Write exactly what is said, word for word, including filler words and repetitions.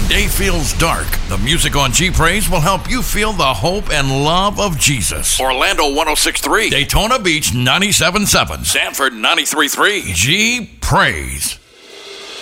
day feels dark, the music on G Praise will help you feel the hope and love of Jesus. Orlando one oh six point three, Daytona Beach ninety-seven point seven, Sanford ninety-three point three. G Praise.